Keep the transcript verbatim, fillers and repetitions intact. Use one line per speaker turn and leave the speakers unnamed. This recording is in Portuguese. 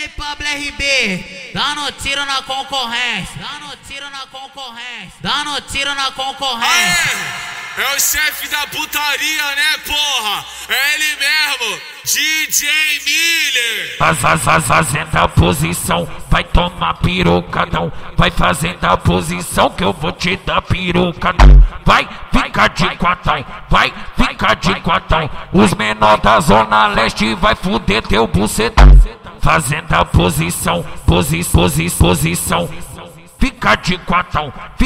L Pablo R B, dando tiro na concorrência, dando tiro na concorrência, dando tiro na concorrência.
Aê, é o chefe da putaria, né, porra? É ele mesmo, D J Miller.
Faz, faz, faz, fazendo a posição, vai tomar pirocadão. Vai fazendo a posição que eu vou te dar pirocadão. Vai ficar de quatão, vai ficar de quatão. Os menores da Zona Leste vai fuder teu bucetão. Fazendo a posição, posi, posi, posição. Fica de quatão.